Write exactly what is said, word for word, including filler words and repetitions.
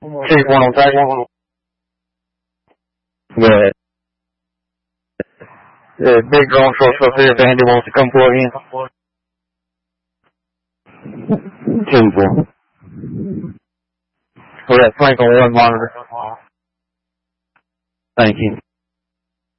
Chief one on tag one. Go ahead. Yeah, big drone trucks up here if Andy wants to come plug in. Two four. We got Frank on one monitor. Thank you.